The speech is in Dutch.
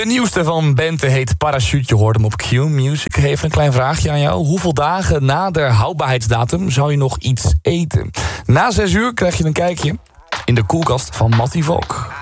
De nieuwste van Bente heet Parachute. Je hoort hem op Q-Music. Even een klein vraagje aan jou. Hoeveel dagen na de houdbaarheidsdatum zou je nog iets eten? Na 6 uur krijg je een kijkje in de koelkast van Mattie Valk.